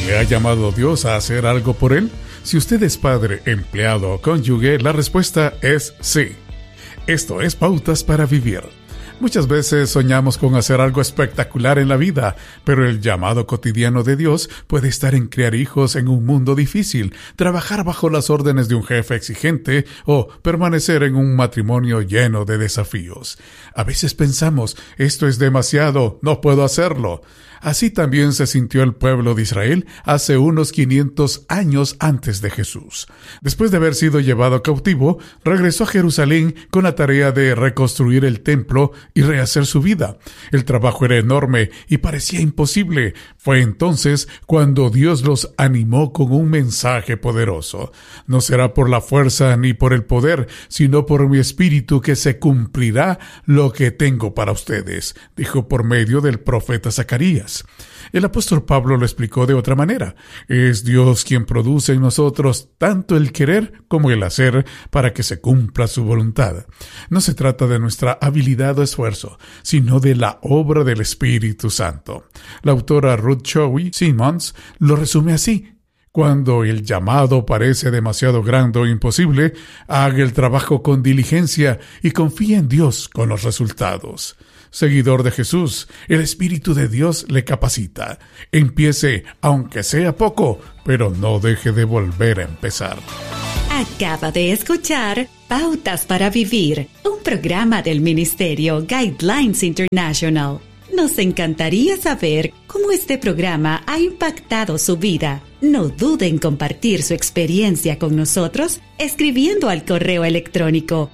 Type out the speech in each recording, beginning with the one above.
¿Le ha llamado Dios a hacer algo por él? Si usted es padre, empleado o cónyuge, la respuesta es sí. Esto es Pautas para Vivir. Muchas veces soñamos con hacer algo espectacular en la vida, pero el llamado cotidiano de Dios puede estar en criar hijos en un mundo difícil, trabajar bajo las órdenes de un jefe exigente o permanecer en un matrimonio lleno de desafíos. A veces pensamos, esto es demasiado, no puedo hacerlo. Así también se sintió el pueblo de Israel hace unos 500 años antes de Jesús. Después de haber sido llevado cautivo, regresó a Jerusalén con la tarea de reconstruir el templo y rehacer su vida. El trabajo era enorme y parecía imposible. Fue entonces cuando Dios los animó con un mensaje poderoso. No será por la fuerza ni por el poder, sino por mi espíritu que se cumplirá lo que tengo para ustedes, dijo por medio del profeta Zacarías. El apóstol Pablo lo explicó de otra manera. Es Dios quien produce en nosotros tanto el querer como el hacer para que se cumpla su voluntad. No se trata de nuestra habilidad o esfuerzo, sino de la obra del Espíritu Santo. La autora Ruth Chowie Simmons lo resume así: cuando el llamado parece demasiado grande o imposible, haga el trabajo con diligencia y confíe en Dios con los resultados. Seguidor de Jesús, el Espíritu de Dios le capacita. Empiece, aunque sea poco, pero no deje de volver a empezar. Acaba de escuchar Pautas para Vivir, un programa del Ministerio Guidelines International. Nos encantaría saber cómo este programa ha impactado su vida. No dude en compartir su experiencia con nosotros escribiendo al correo electrónico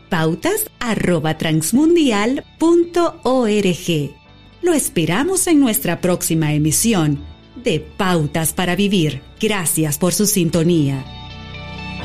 pautas@transmundial.org. Lo esperamos en nuestra próxima emisión de Pautas para Vivir. Gracias por su sintonía.